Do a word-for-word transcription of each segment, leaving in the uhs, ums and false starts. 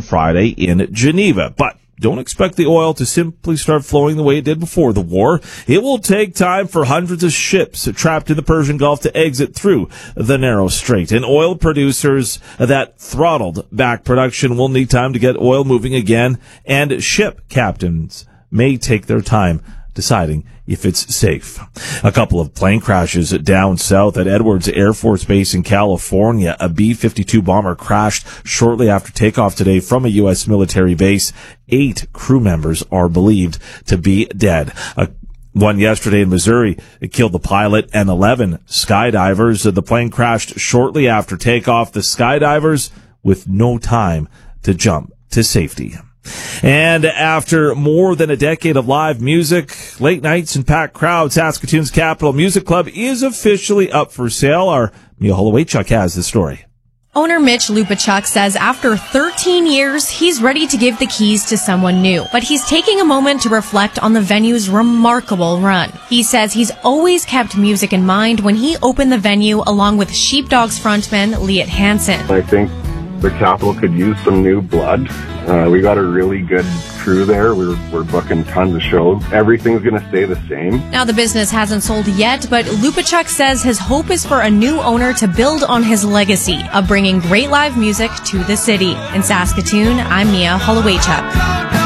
Friday in Geneva. But don't expect the oil to simply start flowing the way it did before the war. It will take time for hundreds of ships trapped in the Persian Gulf to exit through the narrow strait. And oil producers that throttled back production will need time to get oil moving again. And ship captains may take their time deciding if it's safe. A couple of plane crashes down south at Edwards Air Force Base in California. A B fifty-two bomber crashed shortly after takeoff today from a U S military base. Eight crew members are believed to be dead. A One yesterday in Missouri, it killed the pilot and eleven skydivers. The plane crashed shortly after takeoff. The skydivers with no time to jump to safety. And after more than a decade of live music, late nights, and packed crowds, Saskatoon's Capital Music Club is officially up for sale. Our Mia Holowaychuk has the story. Owner Mitch Lupachuk says after thirteen years, he's ready to give the keys to someone new. But he's taking a moment to reflect on the venue's remarkable run. He says he's always kept music in mind when he opened the venue along with Sheepdogs frontman Liat Hansen. I think the Capital could use some new blood. Uh, we got a really good crew there. We're, we're booking tons of shows. Everything's going to stay the same. Now, the business hasn't sold yet, but Lupachuk says his hope is for a new owner to build on his legacy of bringing great live music to the city. In Saskatoon, I'm Mia Holowaychuk.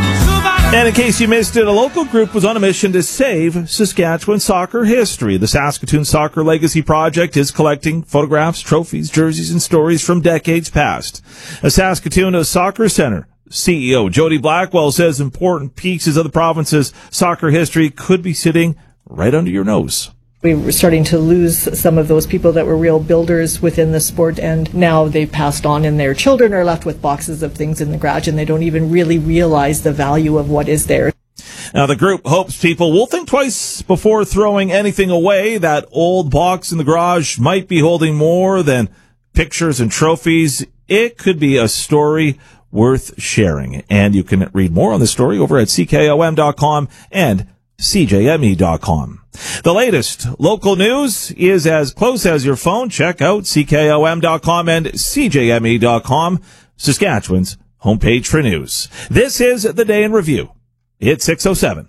And in case you missed it, a local group was on a mission to save Saskatchewan soccer history. The Saskatoon Soccer Legacy Project is collecting photographs, trophies, jerseys, and stories from decades past. A Saskatoon Soccer Center C E O Jody Blackwell says important pieces of the province's soccer history could be sitting right under your nose. We were starting to lose some of those people that were real builders within the sport, and now they've passed on and their children are left with boxes of things in the garage and they don't even really realize the value of what is there. Now, the group hopes people will think twice before throwing anything away. That old box in the garage might be holding more than pictures and trophies. It could be a story worth sharing. And you can read more on the story over at C K O M dot com and C J M E dot com. The latest local news is as close as your phone. Check out C K O M dot com and C J M E dot com, Saskatchewan's homepage for news. This is the Day in Review. It's six oh seven.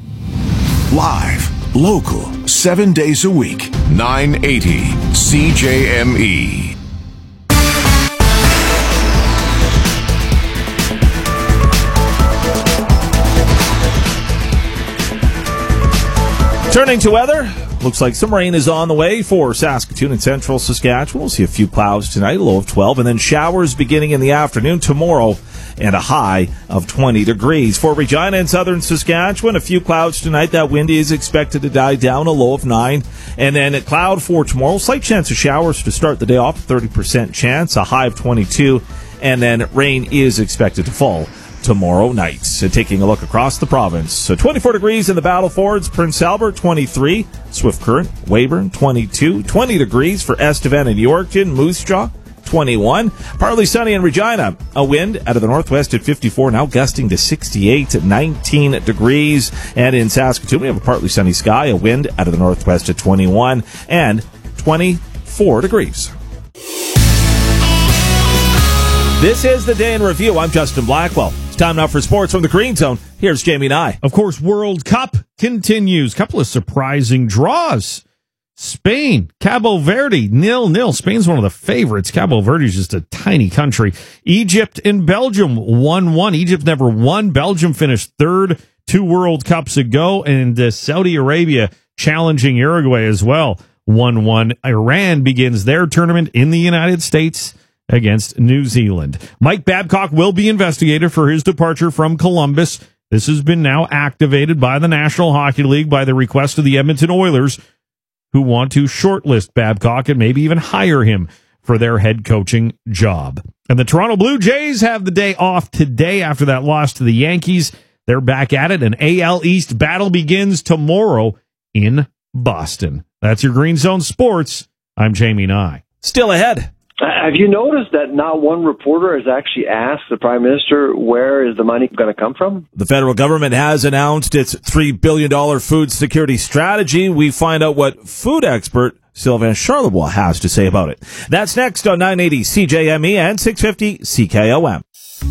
Live, local, seven days a week, nine eighty C J M E. Turning to weather, looks like some rain is on the way for Saskatoon and central Saskatchewan. We'll see a few clouds tonight, a low of twelve, and then showers beginning in the afternoon tomorrow, and a high of twenty degrees. For Regina and southern Saskatchewan, a few clouds tonight. That wind is expected to die down, a low of nine. And then a cloud for tomorrow. Slight chance of showers to start the day off, thirty percent chance, a high of twenty-two. And then rain is expected to fall tomorrow night. So taking a look across the province. So twenty-four degrees in the Battlefords, Prince Albert twenty-three, Swift Current, Weyburn twenty-two, twenty degrees for Estevan and Yorkton, Moose Jaw twenty-one, partly sunny in Regina, a wind out of the northwest at fifty-four, now gusting to sixty-eight, nineteen degrees, and in Saskatoon we have a partly sunny sky, a wind out of the northwest at twenty-one, and twenty-four degrees. This is the Day in Review. I'm Justin Blackwell. It's time now for sports from the Green Zone. Here's Jamie Nye. Of course, World Cup continues. Couple of surprising draws. Spain, Cabo Verde, nil nil. Spain's one of the favorites. Cabo Verde is just a tiny country. Egypt and Belgium, one one. Egypt never won. Belgium finished third two World Cups ago. And uh, Saudi Arabia challenging Uruguay as well, one one. Iran begins their tournament in the United States against New Zealand. Mike Babcock will be investigated for his departure from Columbus. This has been now activated by the National Hockey League by the request of the Edmonton Oilers, who want to shortlist Babcock and maybe even hire him for their head coaching job. And the Toronto Blue Jays have the day off today after that loss to the Yankees. They're back at it. An A L East battle begins tomorrow in Boston. That's your Green Zone Sports. I'm Jamie Nye. Still ahead. Have you noticed that not one reporter has actually asked the Prime Minister where is the money going to come from? The federal government has announced its three billion dollars food security strategy. We find out what food expert Sylvain Charlebois has to say about it. That's next on nine eighty C J M E and six fifty C K O M.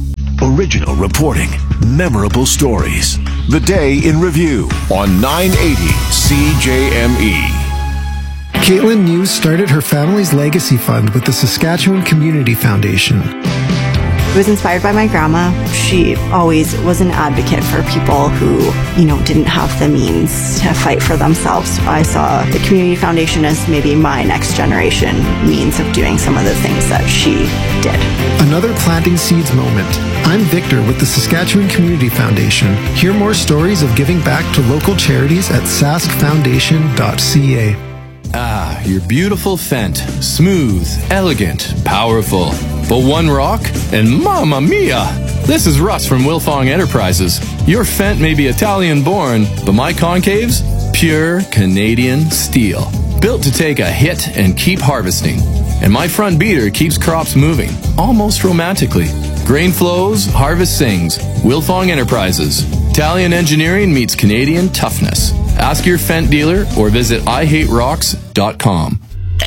Original reporting, memorable stories. The Day in Review on nine eighty C J M E. Caitlin News started her family's legacy fund with the Saskatchewan Community Foundation. It was inspired by my grandma. She always was an advocate for people who, you know, didn't have the means to fight for themselves. I saw the Community Foundation as maybe my next generation means of doing some of the things that she did. Another planting seeds moment. I'm Victor with the Saskatchewan Community Foundation. Hear more stories of giving back to local charities at sask foundation dot c a. Ah, your beautiful Fendt. Smooth, elegant, powerful. But one rock, and mamma mia! This is Russ from Wilfong Enterprises. Your Fendt may be Italian-born, but my concaves? Pure Canadian steel. Built to take a hit and keep harvesting. And my front beater keeps crops moving, almost romantically. Grain flows, harvest sings. Wilfong Enterprises. Italian engineering meets Canadian toughness. Ask your Fendt dealer or visit i hate rocks dot com.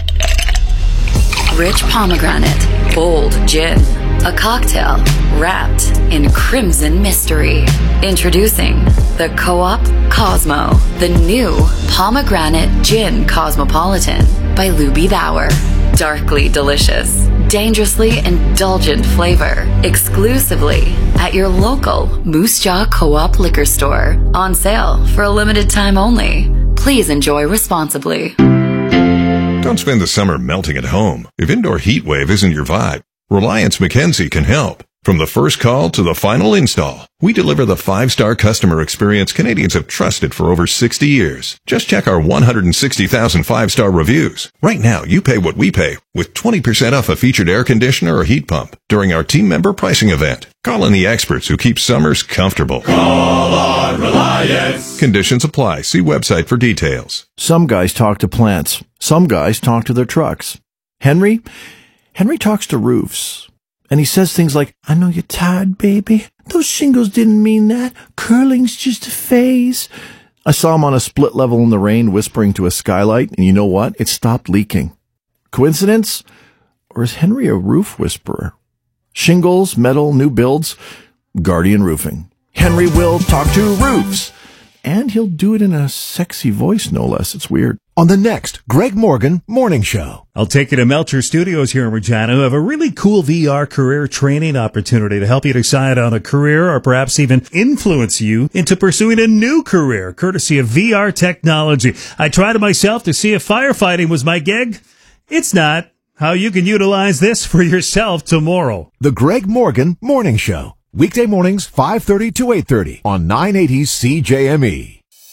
Rich pomegranate, bold gin, a cocktail wrapped in crimson mystery. Introducing the Co-op Cosmo, the new pomegranate gin cosmopolitan by Luby Bauer. Darkly delicious, dangerously indulgent flavor, exclusively at your local Moose Jaw Co-op liquor store. On sale for a limited time only. Please enjoy responsibly. Don't spend the summer melting at home. If indoor heat wave isn't your vibe, Reliance Mackenzie can help. From the first call to the final install, we deliver the five-star customer experience Canadians have trusted for over sixty years. Just check our one hundred sixty thousand five-star reviews. Right now, you pay what we pay with twenty percent off a featured air conditioner or heat pump during our team member pricing event. Call in the experts who keep summers comfortable. Call on Reliance. Conditions apply. See website for details. Some guys talk to plants. Some guys talk to their trucks. Henry? Henry talks to roofs. And he says things like, I know you're tired, baby. Those shingles didn't mean that. Curling's just a phase. I saw him on a split level in the rain whispering to a skylight, and you know what? It stopped leaking. Coincidence? Or is Henry a roof whisperer? Shingles, metal, new builds, Guardian Roofing. Henry will talk to roofs. And he'll do it in a sexy voice, no less. It's weird. On the next Greg Morgan Morning Show. I'll take you to Melcher Studios here in Regina, who have a really cool V R career training opportunity to help you decide on a career or perhaps even influence you into pursuing a new career, courtesy of V R technology. I tried it myself to see if firefighting was my gig. It's not. How you can utilize this for yourself tomorrow. The Greg Morgan Morning Show. Weekday mornings, five thirty to eight thirty on nine eighty C J M E.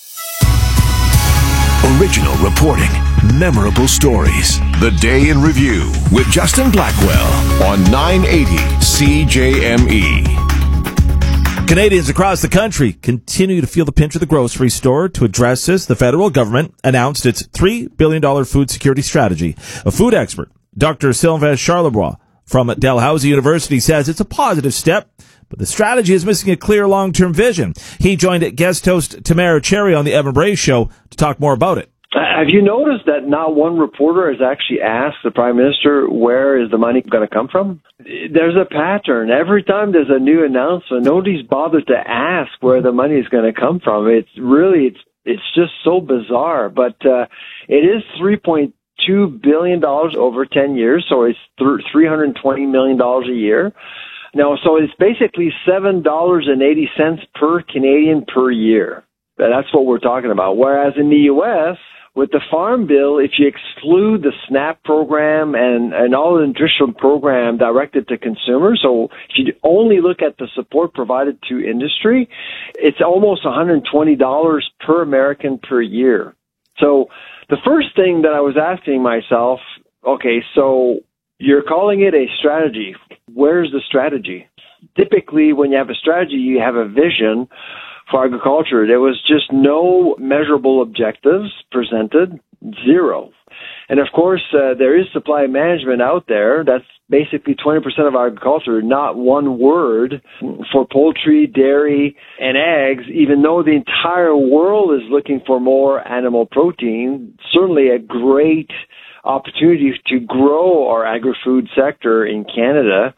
Original reporting, memorable stories. The Day in Review with Justin Blackwell on nine eighty C J M E. Canadians across the country continue to feel the pinch of the grocery store. To address this, the federal government announced its three billion dollars food security strategy. A food expert, Doctor Sylvain Charlebois from Dalhousie University, says it's a positive step, but the strategy is missing a clear long-term vision. He joined guest host Tamara Cherry on the Evan Bray Show to talk more about it. Have you noticed that not one reporter has actually asked the Prime Minister, where is the money going to come from? There's a pattern. Every time there's a new announcement, nobody's bothered to ask where the money is going to come from. It's really, it's it's just so bizarre. But uh, it is three point two billion dollars over ten years, so it's three hundred twenty million dollars a year. Now, so it's basically seven dollars and eighty cents per Canadian per year. That's what we're talking about. Whereas in the U S, with the Farm Bill, if you exclude the SNAP program and, and all the nutritional program directed to consumers, so if you only look at the support provided to industry, it's almost one hundred twenty dollars per American per year. So the first thing that I was asking myself, okay, so you're calling it a strategy. Where's the strategy? Typically, when you have a strategy, you have a vision for agriculture. There was just no measurable objectives presented, zero. And of course, uh, there is supply management out there. That's basically twenty percent of agriculture, not one word for poultry, dairy, and eggs, even though the entire world is looking for more animal protein. Certainly a great opportunity to grow our agri-food sector in Canada.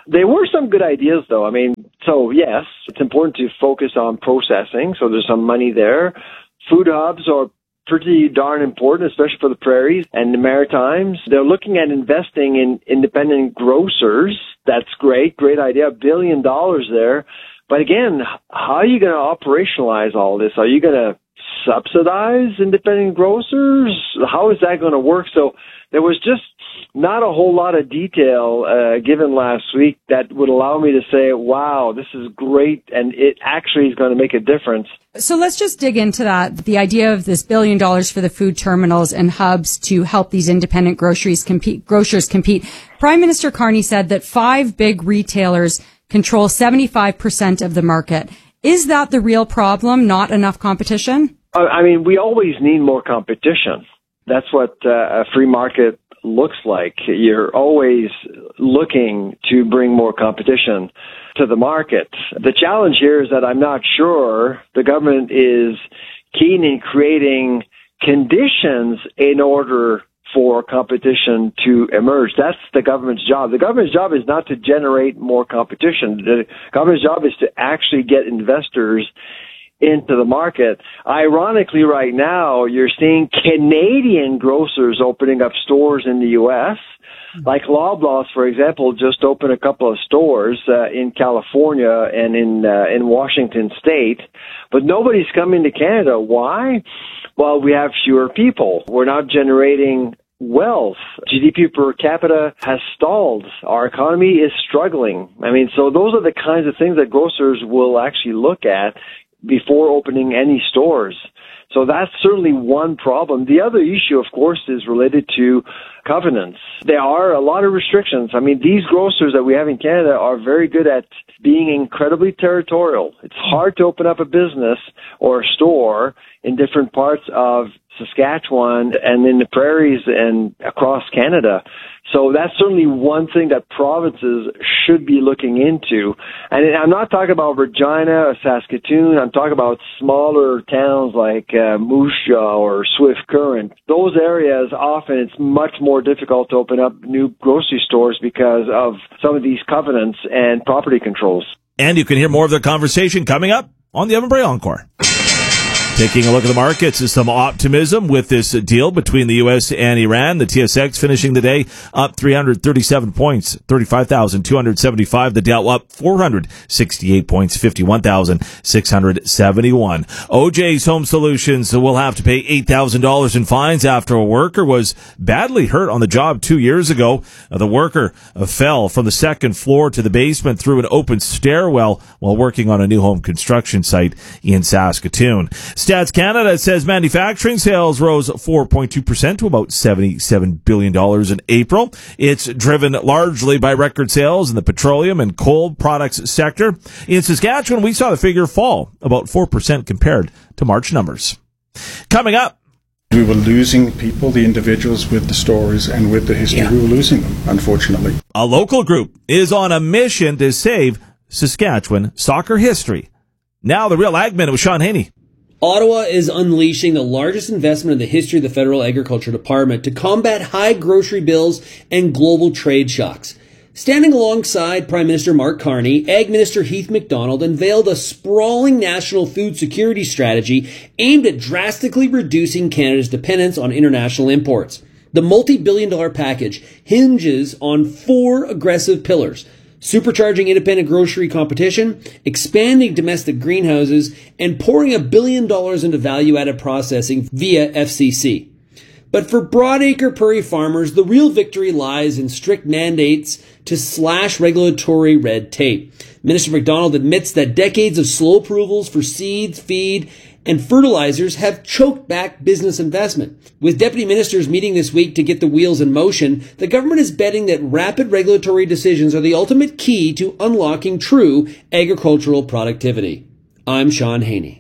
There were some good ideas, though. I mean, so yes, it's important to focus on processing, so there's some money there. Food hubs are pretty darn important, especially for the prairies and the Maritimes. They're looking at investing in independent grocers. That's great, great idea, a billion dollars there. But again, how are you going to operationalize all this? Are you going to subsidize independent grocers? How is that going to work? So there was just not a whole lot of detail uh, given last week that would allow me to say, wow, this is great, and it actually is going to make a difference. So let's just dig into that. The idea of this billion dollars for the food terminals and hubs to help these independent groceries compete, grocers compete. Prime Minister Carney said that five big retailers control seventy-five percent of the market. Is that the real problem, not enough competition? I mean, we always need more competition. That's what uh, a free market looks like. You're always looking to bring more competition to the market. The challenge here is that I'm not sure the government is keen in creating conditions in order for competition to emerge. That's the government's job. The government's job is not to generate more competition. The government's job is to actually get investors into the market. Ironically, right now, you're seeing Canadian grocers opening up stores in the U S, like Loblaws, for example, just opened a couple of stores uh, in California and in uh, in Washington State, but nobody's coming to Canada. Why? Well, we have fewer people. We're not generating wealth. G D P per capita has stalled. Our economy is struggling. I mean, so those are the kinds of things that grocers will actually look at before opening any stores. So that's certainly one problem. The other issue, of course, is related to covenants. There are a lot of restrictions. I mean, these grocers that we have in Canada are very good at being incredibly territorial. It's hard to open up a business or a store in different parts of Saskatchewan and in the prairies and across Canada. So that's certainly one thing that provinces should be looking into. And I'm not talking about Regina or Saskatoon. I'm talking about smaller towns like uh, Moose Jaw or Swift Current. Those areas, often it's much more difficult to open up new grocery stores because of some of these covenants and property controls. And you can hear more of their conversation coming up on the Evan Bray Encore. Taking a look at the markets is some optimism with this deal between the U S and Iran. The T S X finishing the day up three hundred thirty-seven points, thirty-five thousand two hundred seventy-five. The Dow up four hundred sixty-eight points, fifty-one thousand six hundred seventy-one. O J's Home Solutions will have to pay eight thousand dollars in fines after a worker was badly hurt on the job two years ago. The worker fell from the second floor to the basement through an open stairwell while working on a new home construction site in Saskatoon. Stats Canada says manufacturing sales rose four point two percent to about seventy-seven billion dollars in April. It's driven largely by record sales in the petroleum and coal products sector. In Saskatchewan, we saw the figure fall about four percent compared to March numbers. Coming up, we were losing people, the individuals with the stories and with the history. Yeah. We were losing them, unfortunately. A local group is on a mission to save Saskatchewan soccer history. Now the Real Ag Minute with Sean Haney. Ottawa is unleashing the largest investment in the history of the Federal Agriculture Department to combat high grocery bills and global trade shocks. Standing alongside Prime Minister Mark Carney, Ag Minister Heath MacDonald unveiled a sprawling national food security strategy aimed at drastically reducing Canada's dependence on international imports. The multi-billion dollar package hinges on four aggressive pillars: supercharging independent grocery competition, expanding domestic greenhouses, and pouring a billion dollars into value-added processing via F C C. But for broadacre prairie farmers, the real victory lies in strict mandates to slash regulatory red tape. Minister MacDonald admits that decades of slow approvals for seeds, feed, and fertilizers have choked back business investment. With deputy ministers meeting this week to get the wheels in motion, the government is betting that rapid regulatory decisions are the ultimate key to unlocking true agricultural productivity. I'm Sean Haney.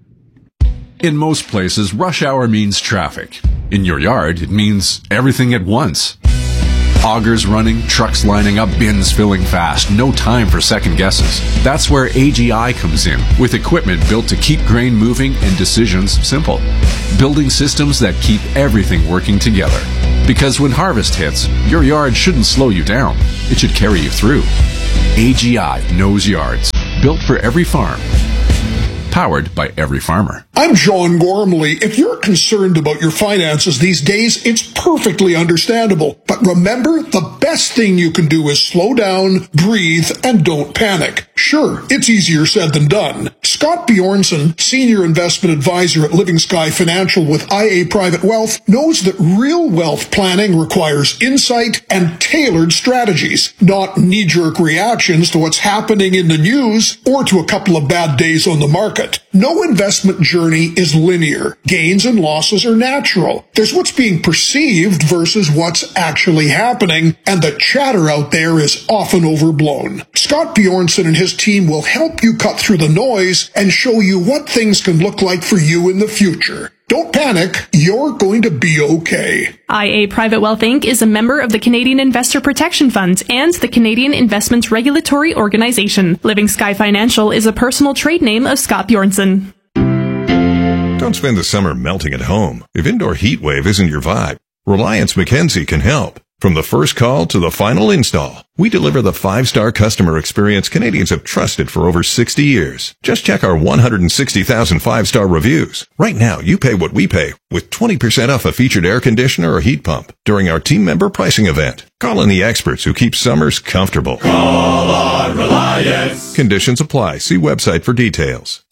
In most places, rush hour means traffic. In your yard, it means everything at once. Augers running, trucks lining up, bins filling fast. No time for second guesses. That's where A G I comes in, with equipment built to keep grain moving and decisions simple. Building systems that keep everything working together. Because when harvest hits, your yard shouldn't slow you down. It should carry you through. A G I knows yards. Built for every farm. Powered by every farmer. I'm John Gormley. If you're concerned about your finances these days, it's perfectly understandable. But remember, the best thing you can do is slow down, breathe, and don't panic. Sure, it's easier said than done. Scott Bjornson, Senior Investment Advisor at Living Sky Financial with I A Private Wealth, knows that real wealth planning requires insight and tailored strategies, not knee-jerk reactions to what's happening in the news or to a couple of bad days on the market. No investment journey is linear. Gains and losses are natural. There's what's being perceived versus what's actually happening, and the chatter out there is often overblown. Scott Bjornson and his team will help you cut through the noise and show you what things can look like for you in the future. Don't panic. You're going to be okay. I A Private Wealth Incorporated is a member of the Canadian Investor Protection Fund and the Canadian Investments Regulatory Organization. Living Sky Financial is a personal trade name of Scott Bjornson. Don't spend the summer melting at home. If indoor heat wave isn't your vibe, Reliance Mackenzie can help. From the first call to the final install, we deliver the five-star customer experience Canadians have trusted for over sixty years. Just check our one hundred sixty thousand five-star reviews. Right now, you pay what we pay with twenty percent off a featured air conditioner or heat pump during our team member pricing event. Call in the experts who keep summers comfortable. Call on Reliance. Conditions apply. See website for details.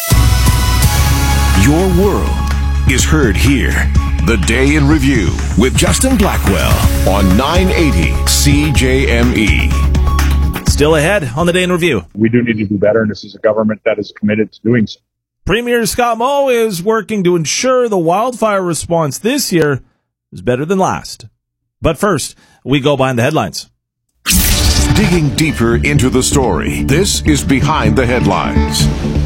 Your world is heard here. The Day in Review with Justin Blackwell on nine eighty C J M E. Still ahead on the Day in Review. We do need to do better, and this is a government that is committed to doing so. Premier Scott Moe is working to ensure the wildfire response this year is better than last. But first, we go behind the headlines. Digging deeper into the story, this is Behind the Headlines.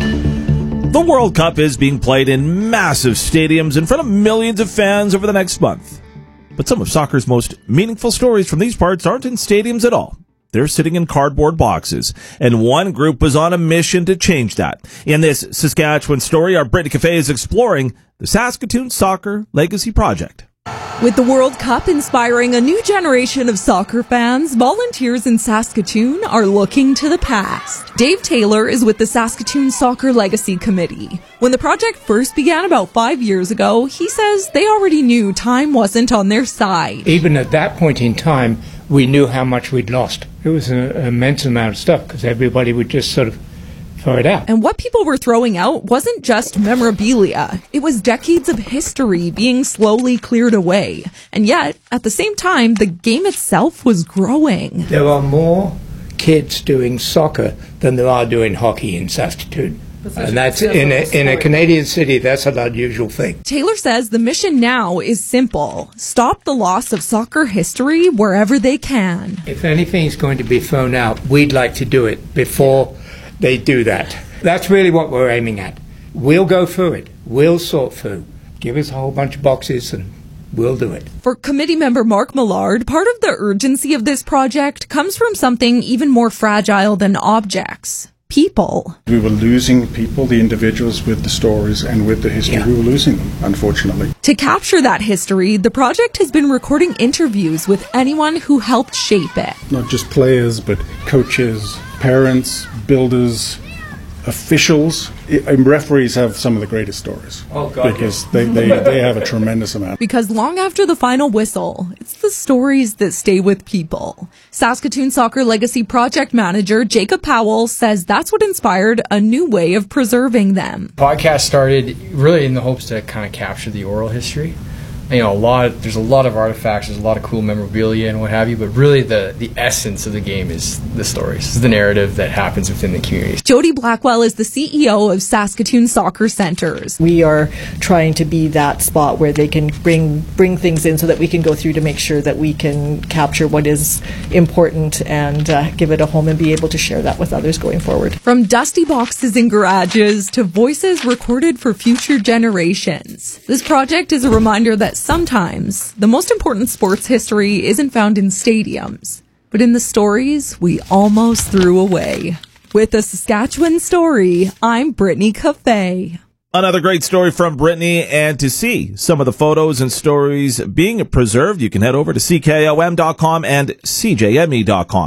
The World Cup is being played in massive stadiums in front of millions of fans over the next month. But some of soccer's most meaningful stories from these parts aren't in stadiums at all. They're sitting in cardboard boxes, and one group was on a mission to change that. In this Saskatchewan story, our Brittany Cafe is exploring the Saskatoon Soccer Legacy Project. With the World Cup inspiring a new generation of soccer fans, volunteers in Saskatoon are looking to the past. Dave Taylor is with the Saskatoon Soccer Legacy Committee. When the project first began about five years ago, he says they already knew time wasn't on their side. Even at that point in time, we knew how much we'd lost. It was an immense amount of stuff because everybody would just sort of throw it out. And what people were throwing out wasn't just memorabilia. It was decades of history being slowly cleared away. And yet, at the same time, the game itself was growing. There are more kids doing soccer than there are doing hockey in Saskatoon. And that's in a, in a Canadian city, that's an unusual thing. Taylor says the mission now is simple. Stop the loss of soccer history wherever they can. If anything's going to be thrown out, we'd like to do it before they do that. That's really what we're aiming at. We'll go through it. We'll sort through. Give us a whole bunch of boxes and we'll do it. For committee member Mark Millard, part of the urgency of this project comes from something even more fragile than objects. People. We were losing people, the individuals with the stories and with the history. Yeah. We were losing them, unfortunately. To capture that history, the project has been recording interviews with anyone who helped shape it. Not just players, but coaches, parents, builders, officials. And referees have some of the greatest stories. Oh, God. Because they, they, they have a tremendous amount. Because long after the final whistle, it's the stories that stay with people. Saskatoon Soccer Legacy Project Manager Jacob Powell says that's what inspired a new way of preserving them. Podcast started really in the hopes to kind of capture the oral history. You know, a lot. There's a lot of artifacts. There's a lot of cool memorabilia and what have you. But really, the the essence of the game is the stories. It's the narrative that happens within the community. Jody Blackwell is the C E O of Saskatoon Soccer Centres. We are trying to be that spot where they can bring bring things in, so that we can go through to make sure that we can capture what is important and uh, give it a home and be able to share that with others going forward. From dusty boxes in garages to voices recorded for future generations, this project is a reminder that sometimes the most important sports history isn't found in stadiums, but in the stories we almost threw away. With a Saskatchewan story, I'm Brittany Cafe. Another great story from Brittany, and to see some of the photos and stories being preserved, you can head over to C K O M dot com and C J M E dot com.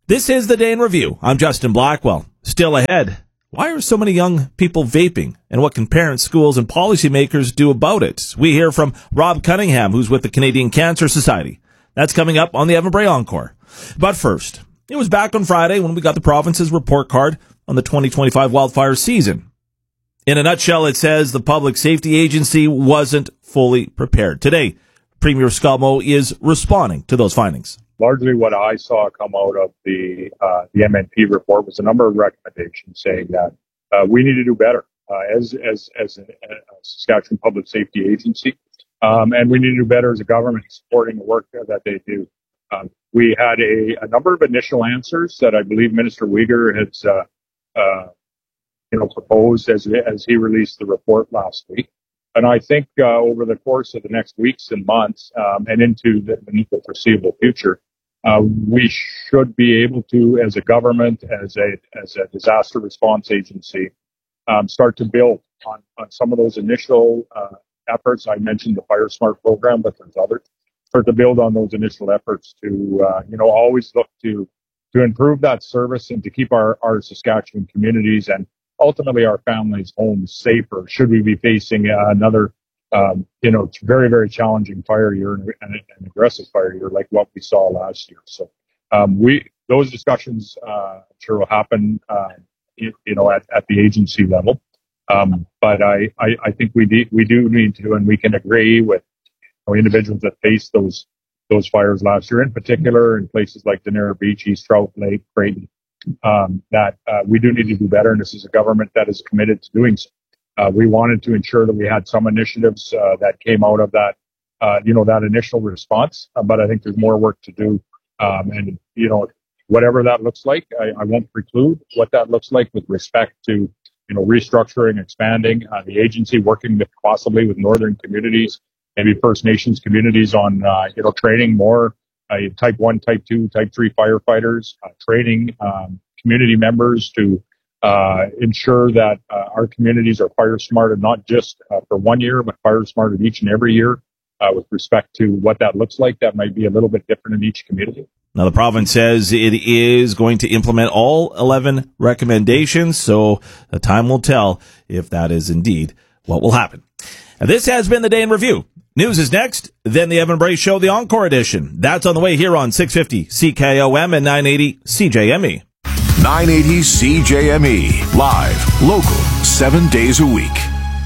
This is the Day in Review. I'm Justin Blackwell. Still ahead, why are so many young people vaping, and what can parents, schools, and policymakers do about it? We hear from Rob Cunningham, who's with the Canadian Cancer Society. That's coming up on the Evan Bray Encore. But first, it was back on Friday when we got the province's report card on the twenty twenty-five wildfire season. In a nutshell, it says the Public Safety Agency wasn't fully prepared. Today, Premier Scott Moe is responding to those findings. Largely what I saw come out of the uh, the M N P report was a number of recommendations saying that uh, we need to do better uh, as as as a, a Saskatchewan Public Safety Agency, um, and we need to do better as a government supporting the work that they do. Um, we had a, a number of initial answers that I believe Minister Uyghur has uh, uh, you know proposed as as he released the report last week. And I think uh, over the course of the next weeks and months um, and into the, the foreseeable future, uh, we should be able to, as a government, as a as a disaster response agency, um, start to build on, on some of those initial uh, efforts. I mentioned the Fire Smart program, but there's others. Start to build on those initial efforts to, uh, you know, always look to to improve that service and to keep our, our Saskatchewan communities and ultimately our families' homes safer should we be facing uh, another, um, you know, very, very challenging fire year and an aggressive fire year like what we saw last year. So um, we those discussions, uh, I'm sure will happen, uh, you, you know, at, at the agency level. Um, but I, I, I think we, de- we do need to, and we can agree with you know, individuals that faced those those fires last year, in particular in places like Denera Beach, East Trout Lake, Creighton, Um, that uh, we do need to do better, and this is a government that is committed to doing so. Uh, we wanted to ensure that we had some initiatives uh, that came out of that, uh, you know, that initial response, uh, but I think there's more work to do. Um, and, you know, whatever that looks like, I, I won't preclude what that looks like with respect to, you know, restructuring, expanding uh, the agency, working with possibly with northern communities, maybe First Nations communities on, uh, you know, training more Uh, type one, type two, type three firefighters, uh, training um, community members to uh, ensure that uh, our communities are fire smarted, not just uh, for one year, but fire smarted each and every year uh, with respect to what that looks like. That might be a little bit different in each community. Now, the province says it is going to implement all eleven recommendations, so the time will tell if that is indeed what will happen. And this has been the Day in Review. News is next, then the Evan Bray Show, the Encore Edition. That's on the way here on six fifty C K O M and nine eighty C J M E. nine eighty C J M E. Live, local, seven days a week.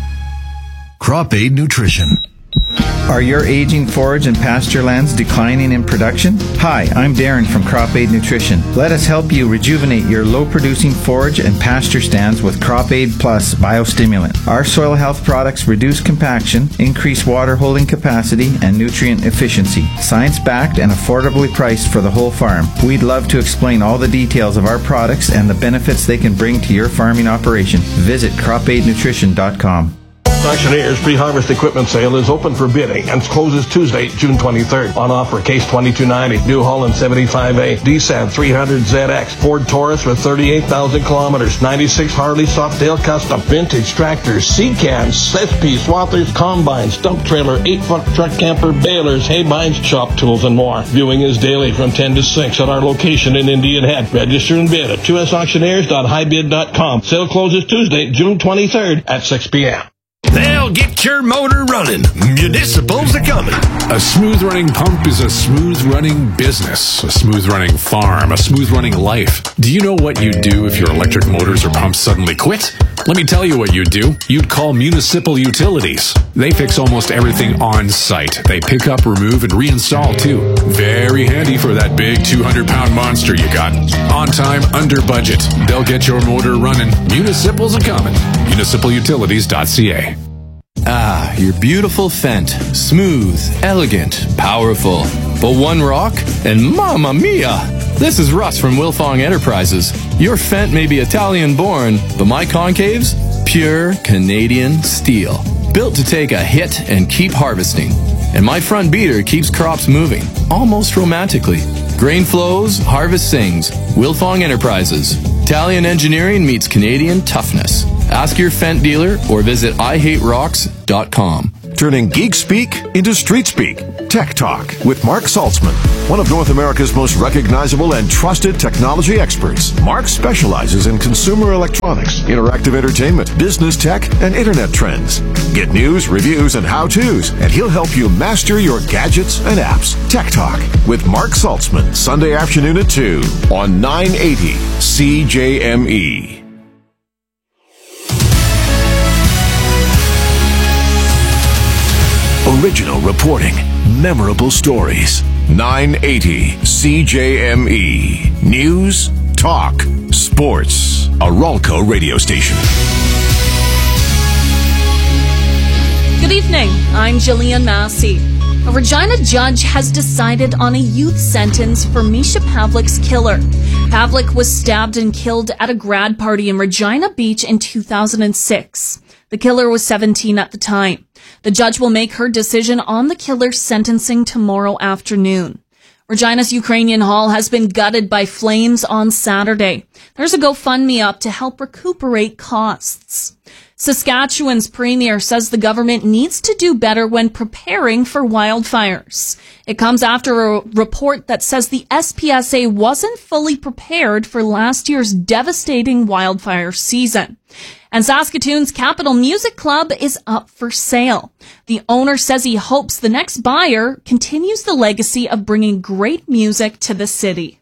Crop Aid Nutrition. Are your aging forage and pasture lands declining in production? Hi, I'm Darren from Crop Aid Nutrition. Let us help you rejuvenate your low-producing forage and pasture stands with Crop Aid Plus Biostimulant. Our soil health products reduce compaction, increase water holding capacity, and nutrient efficiency. Science-backed and affordably priced for the whole farm. We'd love to explain all the details of our products and the benefits they can bring to your farming operation. Visit crop aid nutrition dot com. Auctioneer's pre-harvest equipment sale is open for bidding and closes Tuesday, June twenty-third. On offer, Case twenty-two ninety, New Holland seventy-five A, D S A D three hundred Z X, Ford Taurus with thirty-eight thousand kilometers, ninety-six Harley Softail Custom, vintage tractors, seed cans, S P, swathers, combines, dump trailer, eight-foot truck camper, balers, hay binds, shop tools, and more. Viewing is daily from ten to six at our location in Indian Head. Register and bid at two s auctioneers dot high bid dot com. Sale closes Tuesday, June twenty-third at six p.m. They'll get your motor running. Municipals are coming. A smooth running pump is a smooth running business, a smooth running farm, a smooth running life. Do you know what you'd do if your electric motors or pumps suddenly quit? Let me tell you what you'd do. You'd call Municipal Utilities. They fix almost everything on site. They pick up, remove, and reinstall too. Very handy for that big two hundred pound monster you got. On time, under budget. They'll get your motor running. Municipals are coming. municipal utilities dot c a. Ah, your beautiful Fendt. Smooth, elegant, powerful. But one rock, and mamma mia! This is Russ from Wilfong Enterprises. Your Fendt may be Italian-born, but my concaves? Pure Canadian steel. Built to take a hit and keep harvesting. And my front beater keeps crops moving, almost romantically. Grain flows, harvest sings. Wilfong Enterprises. Italian engineering meets Canadian toughness. Ask your Fendt dealer or visit i hate rocks dot com. turning geek speak into street speak. Tech Talk with Mark Saltzman, one of North America's most recognizable and trusted technology experts. Mark specializes in consumer electronics, interactive entertainment, business tech, and internet trends. Get news, reviews, and how-tos, and he'll help you master your gadgets and apps. Tech Talk with Mark Saltzman, Sunday afternoon at two on nine eighty C J M E. Original reporting, memorable stories. nine eighty C J M E. News, talk, sports. A Ralco radio station. Good evening. I'm Jillian Massey. A Regina judge has decided on a youth sentence for Misha Pavlik's killer. Pavlik was stabbed and killed at a grad party in Regina Beach in two thousand six. The killer was seventeen at the time. The judge will make her decision on the killer's sentencing tomorrow afternoon. Regina's Ukrainian Hall has been gutted by flames on Saturday. There's a GoFundMe up to help recuperate costs. Saskatchewan's premier says the government needs to do better when preparing for wildfires. It comes after a report that says the S P S A wasn't fully prepared for last year's devastating wildfire season. And Saskatoon's Capital Music Club is up for sale. The owner says he hopes the next buyer continues the legacy of bringing great music to the city.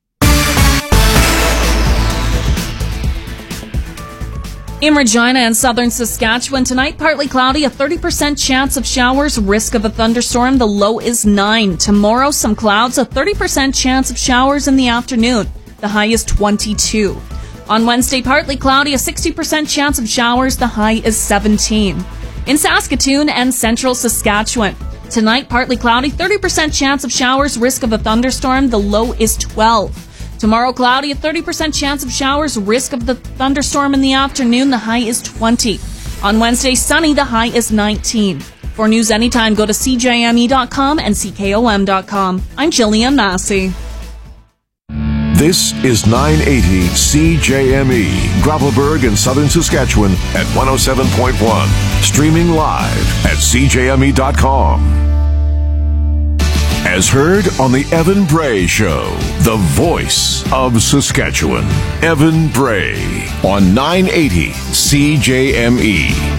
In Regina and southern Saskatchewan tonight, partly cloudy, a thirty percent chance of showers, risk of a thunderstorm, the low is nine. Tomorrow, some clouds, a thirty percent chance of showers in the afternoon, the high is twenty-two. On Wednesday, partly cloudy, a sixty percent chance of showers, the high is seventeen. In Saskatoon and central Saskatchewan, tonight, partly cloudy, thirty percent chance of showers, risk of a thunderstorm, the low is twelve. Tomorrow, cloudy, a thirty percent chance of showers, risk of the thunderstorm in the afternoon, the high is twenty. On Wednesday, sunny, the high is nineteen. For news anytime, go to C J M E dot com and C K O M dot com. I'm Jillian Massey. This is nine eighty C J M E, Gravelburg in southern Saskatchewan at one oh seven point one. Streaming live at C J M E dot com. As heard on the Evan Bray Show, the voice of Saskatchewan. Evan Bray on nine eighty C J M E.